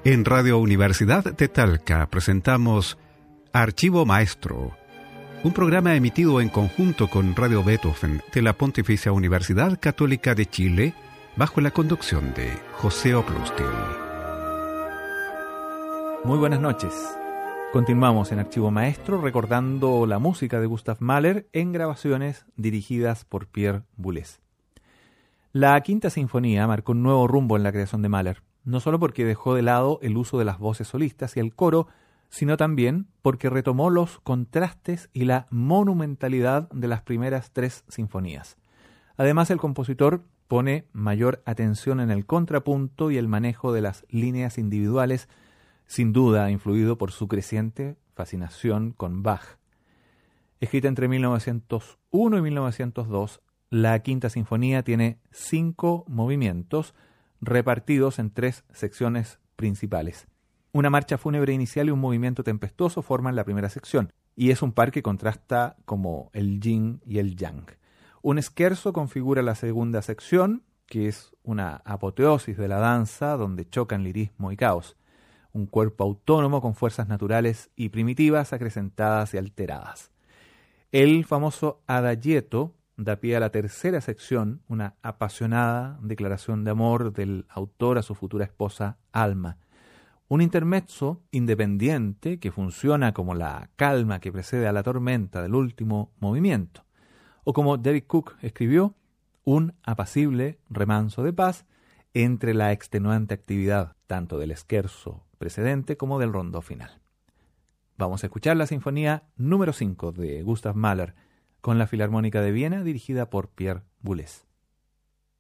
En Radio Universidad de Talca presentamos Archivo Maestro, un programa emitido en conjunto con Radio Beethoven de la Pontificia Universidad Católica de Chile, bajo la conducción de José Oplustil. Muy buenas noches. Continuamos en Archivo Maestro recordando la música de Gustav Mahler en grabaciones dirigidas por Pierre Boulez. La Quinta Sinfonía marcó un nuevo rumbo en la creación de Mahler, no solo porque dejó de lado el uso de las voces solistas y el coro, sino también porque retomó los contrastes y la monumentalidad de las primeras tres sinfonías. Además, el compositor pone mayor atención en el contrapunto y el manejo de las líneas individuales, sin duda influido por su creciente fascinación con Bach. Escrita entre 1901 y 1902, la Quinta Sinfonía tiene 5 movimientos repartidos en 3 secciones principales. Una marcha fúnebre inicial y un movimiento tempestuoso forman la primera sección, y es un par que contrasta como el yin y el yang. Un scherzo configura la segunda sección, que es una apoteosis de la danza donde chocan lirismo y caos. Un cuerpo autónomo con fuerzas naturales y primitivas acrecentadas y alteradas. El famoso adagietto da pie a la tercera sección, una apasionada declaración de amor del autor a su futura esposa Alma. Un intermezzo independiente que funciona como la calma que precede a la tormenta del último movimiento. O como David Cook escribió, un apacible remanso de paz entre la extenuante actividad tanto del scherzo precedente como del rondó final. Vamos a escuchar la sinfonía número 5 de Gustav Mahler con la Filarmónica de Viena dirigida por Pierre Boulez.